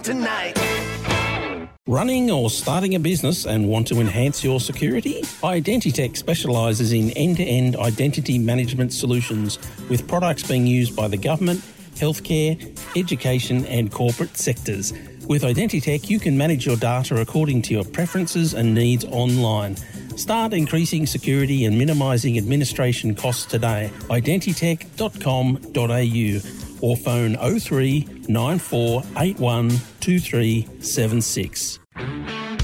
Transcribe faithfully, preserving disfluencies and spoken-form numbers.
tonight. Running or starting a business and want to enhance your security? Identitech specialises in end-to-end identity management solutions with products being used by the government, healthcare, education and corporate sectors. With Identitech, you can manage your data according to your preferences and needs online. Start increasing security and minimising administration costs today. identitech dot com dot a u or phone oh three nine four eight one two three seven six.